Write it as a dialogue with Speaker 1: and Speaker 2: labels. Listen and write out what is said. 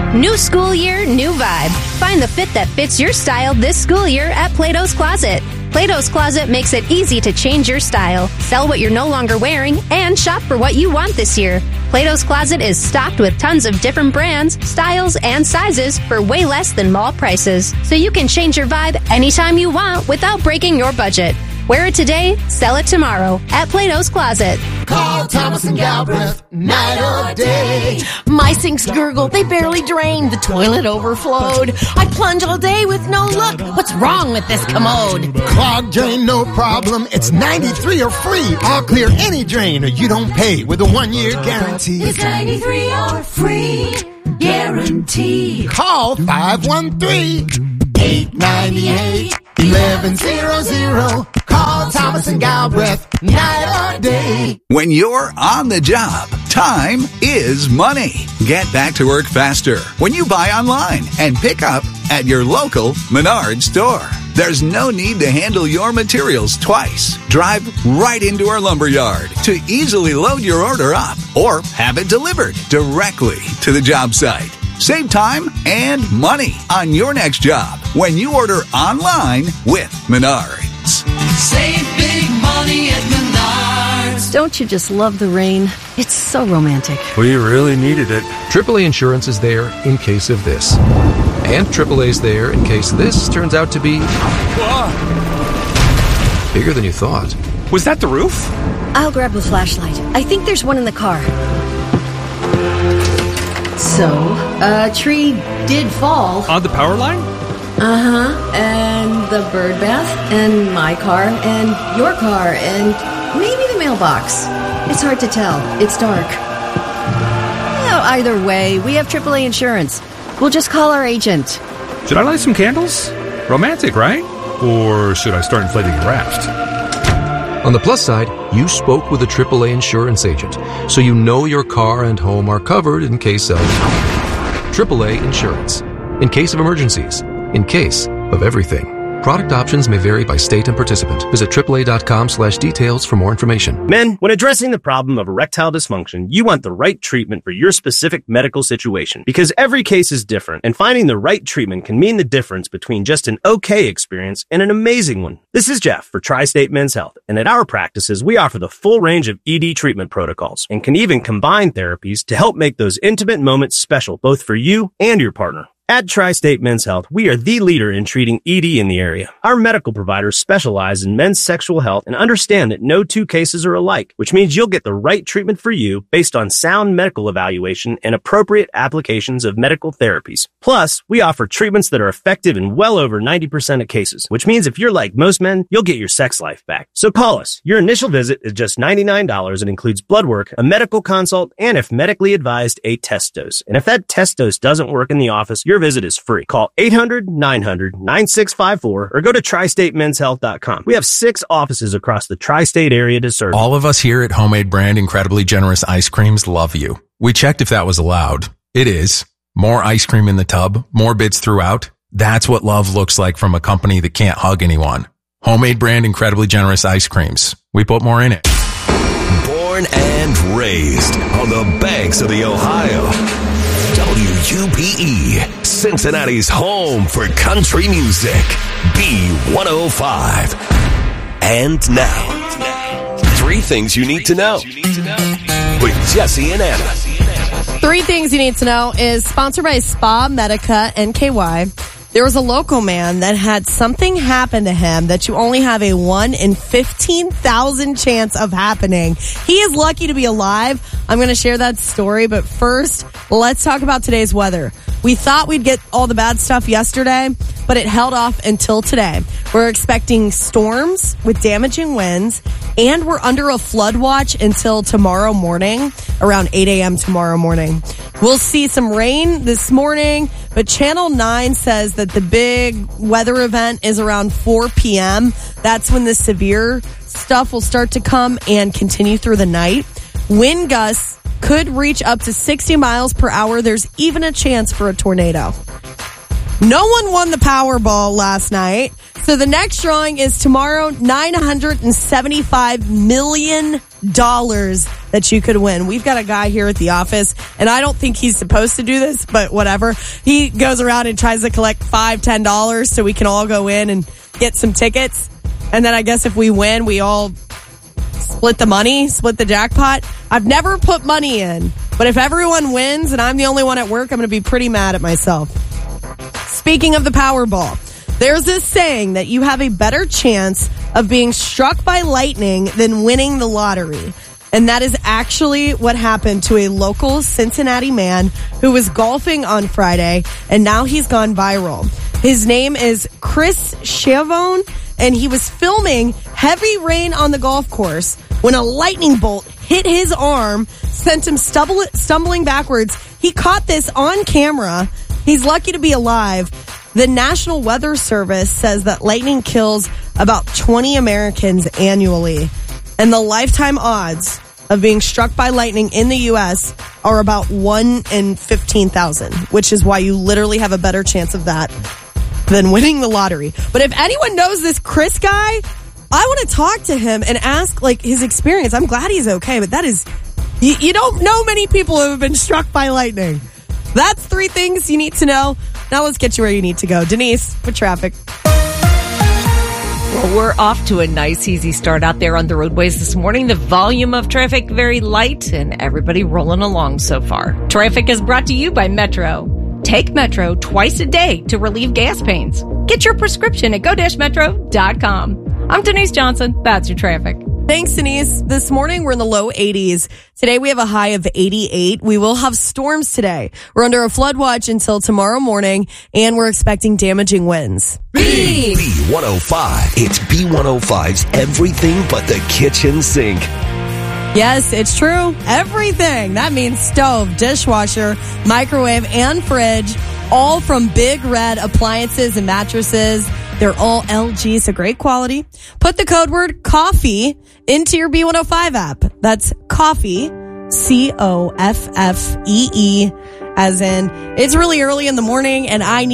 Speaker 1: New school year, new vibe. Find the fit that fits your style this school year at Plato's Closet. Plato's Closet makes it easy to change your style, sell what you're no longer wearing, and shop for what you want this year. Plato's Closet is stocked with tons of different brands, styles, and sizes for way less than mall prices. So you can change your vibe anytime you want without breaking your budget. Wear it today, sell it tomorrow at Plato's Closet.
Speaker 2: Call Thomas and Galbraith, night or day.
Speaker 3: My sinks gurgle, they barely drain. The toilet overflowed. I plunge all day with no luck. What's wrong with this commode?
Speaker 2: Clogged drain, no problem. It's 93 or free. All clear any drain or you don't pay with a 1-year guarantee.
Speaker 4: It's 93 or free guarantee.
Speaker 2: Call 513-898-1100. Call Thomas and Galbraith, night or day.
Speaker 5: When you're on the job, time is money. Get back to work faster when you buy online and pick up at your local Menards store. There's no need to handle your materials twice. Drive right into our lumberyard to easily load your order up or have it delivered directly to the job site. Save time and money on your next job when you order online with Menards.
Speaker 4: Save big money at Menards.
Speaker 3: Don't you just love the rain? It's so romantic.
Speaker 6: We really needed it.
Speaker 7: AAA Insurance is there in case of this. And AAA's there in case this turns out to be bigger than you thought.
Speaker 6: Was that the roof?
Speaker 3: I'll grab the flashlight. I think there's one in the car. So, a tree did fall.
Speaker 6: On the power line?
Speaker 3: Uh-huh. And the bird bath, and my car, and your car, and maybe the mailbox. It's hard to tell. It's dark. Oh, either way, we have AAA insurance. We'll just call our agent.
Speaker 6: Should I light some candles? Romantic, right? Or should I start inflating a raft?
Speaker 7: On the plus side, you spoke with a AAA insurance agent, so you know your car and home are covered in case of AAA Insurance. In case of emergencies. In case of everything. Product options may vary by state and participant. Visit AAA.com/details for more information.
Speaker 8: Men, when addressing the problem of erectile dysfunction, you want the right treatment for your specific medical situation because every case is different, and finding the right treatment can mean the difference between just an okay experience and an amazing one. This is Jeff for Tri-State Men's Health, and at our practices, we offer the full range of ED treatment protocols and can even combine therapies to help make those intimate moments special both for you and your partner. At Tri-State Men's Health, we are the leader in treating ED in the area. Our medical providers specialize in men's sexual health and understand that no two cases are alike, which means you'll get the right treatment for you based on sound medical evaluation and appropriate applications of medical therapies. Plus, we offer treatments that are effective in well over 90% of cases, which means if you're like most men, you'll get your sex life back. So call us. Your initial visit is just $99 and includes blood work, a medical consult, and if medically advised, a test dose. And if that test dose doesn't work in the office, your visit is free. Call 800-900-9654 or go to tristatemenshealth.com. We have 6 offices across the tri-state area to serve.
Speaker 9: All of us here at Homemade Brand Incredibly Generous Ice Creams love you. We checked if that was allowed. It is. More ice cream in the tub, more bits throughout. That's what love looks like from a company that can't hug anyone. Homemade Brand Incredibly Generous Ice Creams. We put more in it.
Speaker 10: Born and raised on the banks of the Ohio. WUPE, Cincinnati's home for country music. B105. And now, 3 things you need to know with Jesse and Anna.
Speaker 11: 3 things you need to know is sponsored by Spa Medica and KY. There was a local man that had something happen to him that you only have a 1 in 15,000 chance of happening. He is lucky to be alive. I'm going to share that story, but first, let's talk about today's weather. We thought we'd get all the bad stuff yesterday, but it held off until today. We're expecting storms with damaging winds, and we're under a flood watch until tomorrow morning, around 8 a.m. tomorrow morning. We'll see some rain this morning, but Channel 9 says that the big weather event is around 4 p.m. That's when the severe stuff will start to come and continue through the night. Wind gusts could reach up to 60 miles per hour. There's even a chance for a tornado. No one won the Powerball last night, So the next drawing is tomorrow, $975 million that you could win. We've got a guy here at the office, and I don't think he's supposed to do this, but whatever. He goes around and tries to collect $5, $10 so we can all go in and get some tickets. And then I guess if we win, we all split the money, split the jackpot. I've never put money in, but if everyone wins and I'm the only one at work, I'm going to be pretty mad at myself. Speaking of the Powerball, there's this saying that you have a better chance of being struck by lightning than winning the lottery. And that is actually what happened to a local Cincinnati man who was golfing on Friday, and now he's gone viral. His name is Chris Chavone, and he was filming heavy rain on the golf course when a lightning bolt hit his arm, sent him stumbling backwards. He caught this on camera. He's lucky to be alive. The National Weather Service says that lightning kills about 20 Americans annually. And the lifetime odds of being struck by lightning in the U.S. are about 1 in 15,000, which is why you literally have a better chance of that than winning the lottery. But if anyone knows this Chris guy, I want to talk to him and ask like his experience. I'm glad he's okay, but that is, you don't know many people who have been struck by lightning. That's 3 things you need to know. Now let's get you where you need to go. Denise, with traffic.
Speaker 12: Well, we're off to a nice, easy start out there on the roadways this morning. The volume of traffic very light and everybody rolling along so far. Traffic is brought to you by Metro. Take Metro twice a day to relieve gas pains. Get your prescription at go-metro.com. I'm Denise Johnson. That's your traffic.
Speaker 11: Thanks, Denise. This morning, we're in the low 80s. Today, we have a high of 88. We will have storms today. We're under a flood watch until tomorrow morning, and we're expecting damaging winds.
Speaker 10: B105. It's B105's everything but the kitchen sink.
Speaker 11: Yes, it's true. Everything. That means stove, dishwasher, microwave, and fridge. All from Big Red Appliances and Mattresses. They're all LG, so great quality. Put the code word coffee into your B105 app. That's coffee, COFFEE, as in it's really early in the morning and I need